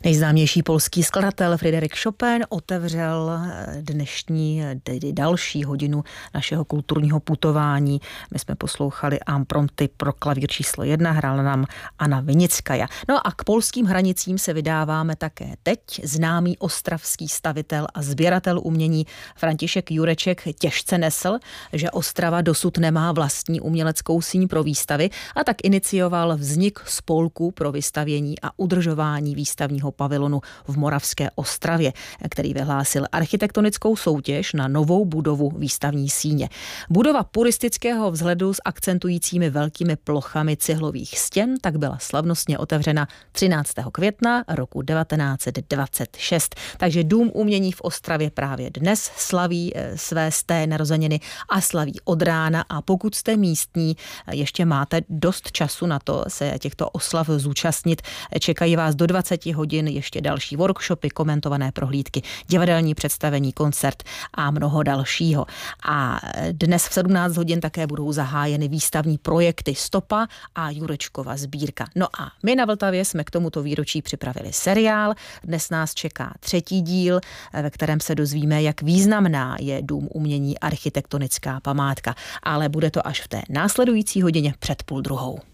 Nejznámější polský skladatel Fryderyk Chopin otevřel dnešní, tedy další hodinu našeho kulturního putování. My jsme poslouchali Imprompty pro klavír číslo 1, hrála nám Anna Vinickaja. No a k polským hranicím se vydáváme také teď. Známý ostravský stavitel a sběratel umění František Jureček těžce nesl, že Ostrava dosud nemá vlastní uměleckou síň pro výstavy, a tak inicioval vznik spolku pro vystavění a udržování výstavního pavilonu v Moravské Ostravě, který vyhlásil architektonickou soutěž na novou budovu výstavní síně. Budova puristického vzhledu s akcentujícími velkými plochami cihlových stěn tak byla slavnostně otevřena 13. května roku 1926. Takže Dům umění v Ostravě právě dnes slaví své 100. narozeniny a slaví od rána, a pokud jste místní, ještě máte dost času na to se těchto oslav zúčastnit. Čekají vás do 20 hodin ještě další workshopy, komentované prohlídky, divadelní představení, koncert a mnoho dalšího. A dnes v 17 hodin také budou zahájeny výstavní projekty Stopa a Jurečkova sbírka. No a my na Vltavě jsme k tomuto výročí připravili seriál. Dnes nás čeká 3. díl, ve kterém se dozvíme, jak významná je Dům umění architektonická památka. Ale bude to až v té následující hodině před 12:30.